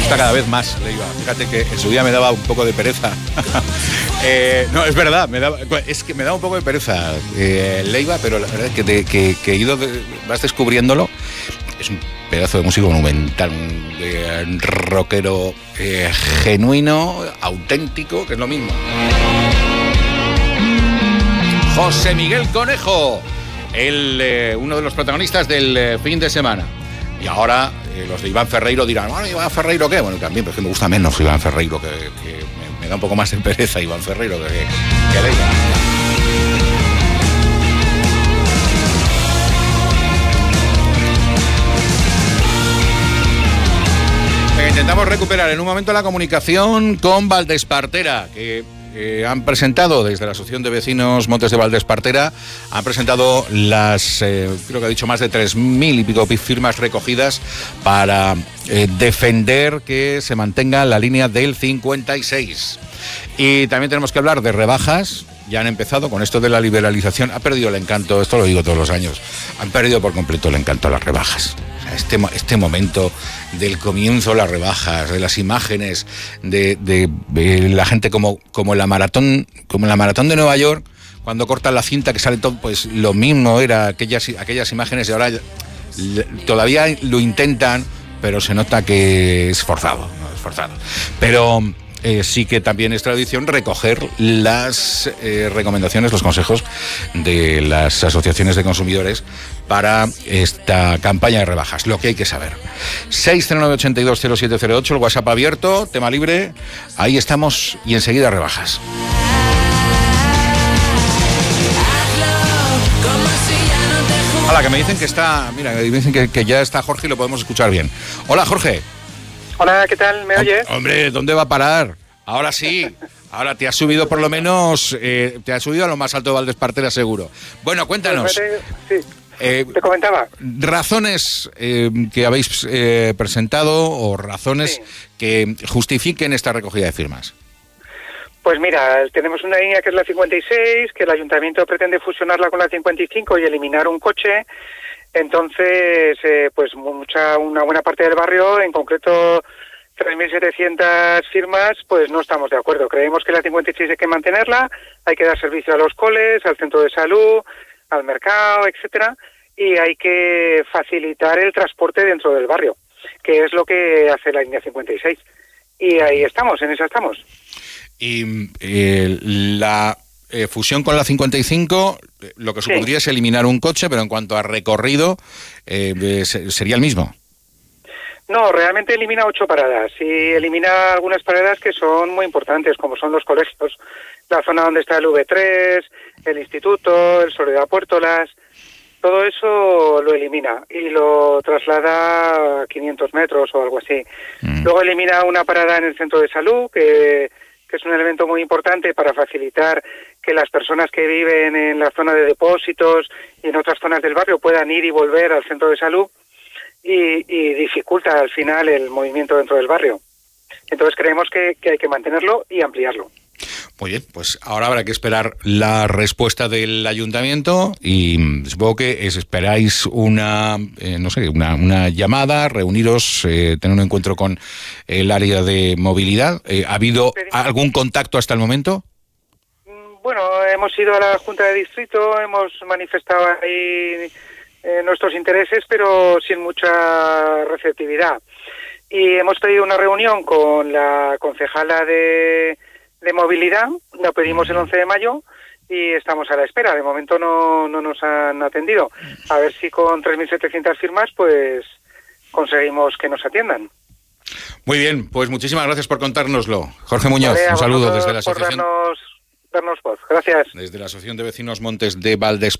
gusta cada vez más Leiva. Fíjate que en su día me daba un poco de pereza. No, es verdad, me daba un poco de pereza Leiva, pero la verdad es que he ido, vas descubriéndolo. Es un pedazo de músico monumental, un rockero genuino, auténtico, que es lo mismo. José Miguel Conejo, uno de los protagonistas del fin de semana. Y ahora los de Iván Ferreiro dirán, bueno, ¿Iván Ferreiro qué? Bueno, también, pero es que me gusta menos Iván Ferreiro, que me da un poco más de pereza Iván Ferreiro que Leiva. Intentamos recuperar en un momento la comunicación con Valdespartera, que han presentado desde la Asociación de Vecinos Montes de Valdespartera, han presentado creo que ha dicho más de 3.000 y pico firmas recogidas para defender que se mantenga la línea del 56. Y también tenemos que hablar de rebajas. Ya han empezado con esto de la liberalización. Ha perdido el encanto, esto lo digo todos los años, han perdido por completo el encanto de las rebajas. O sea, este momento del comienzo de las rebajas, de las imágenes de la gente como en la maratón de Nueva York, cuando cortan la cinta que sale todo, pues lo mismo era aquellas imágenes, y ahora todavía lo intentan, pero se nota que es forzado. Pero sí que también es tradición recoger las recomendaciones, los consejos de las asociaciones de consumidores para esta campaña de rebajas, lo que hay que saber. 609-820708, el WhatsApp abierto, tema libre, ahí estamos y enseguida rebajas. Hola, que me dicen que está, mira, me dicen que ya está Jorge y lo podemos escuchar bien. Hola, Jorge. Hola, ¿qué tal? ¿Me oyes? Hombre, ¿dónde va a parar? Ahora sí, ahora te has subido por lo menos, te has subido a lo más alto de Valdespartera seguro. Bueno, cuéntanos. Sí, te comentaba. Razones que habéis presentado o razones que justifiquen esta recogida de firmas. Pues mira, tenemos una línea que es la 56, que el ayuntamiento pretende fusionarla con la 55 y eliminar un coche. Entonces, pues una buena parte del barrio, en concreto 3.700 firmas, pues no estamos de acuerdo. Creemos que la 56 hay que mantenerla, hay que dar servicio a los coles, al centro de salud, al mercado, etcétera, y hay que facilitar el transporte dentro del barrio, que es lo que hace la línea 56. Y ahí estamos, en esa estamos. Y la fusión con la 55, lo que supondría es eliminar un coche, pero en cuanto a recorrido, sería el mismo. No, realmente elimina 8 paradas y elimina algunas paradas que son muy importantes, como son los colegios, la zona donde está el V3, el instituto, el Soledad Puertolas, todo eso lo elimina y lo traslada a 500 metros o algo así. Luego elimina una parada en el centro de salud, que es un elemento muy importante para facilitar que las personas que viven en la zona de depósitos y en otras zonas del barrio puedan ir y volver al centro de salud. Y dificulta al final el movimiento dentro del barrio. Entonces creemos que hay que mantenerlo y ampliarlo. Muy bien, pues ahora habrá que esperar la respuesta del ayuntamiento y supongo que esperáis una llamada, reuniros, tener un encuentro con el área de movilidad. ¿Ha habido algún contacto hasta el momento? Bueno, hemos ido a la Junta de Distrito, hemos manifestado ahí nuestros intereses, pero sin mucha receptividad. Y hemos pedido una reunión con la concejala de movilidad, la pedimos el 11 de mayo y estamos a la espera. De momento no nos han atendido. A ver si con 3.700 firmas pues conseguimos que nos atiendan. Muy bien, pues muchísimas gracias por contárnoslo. Jorge Muñoz, un saludo desde la asociación. Por darnos voz. Gracias. Desde la Asociación de Vecinos Montes de Valdespartera.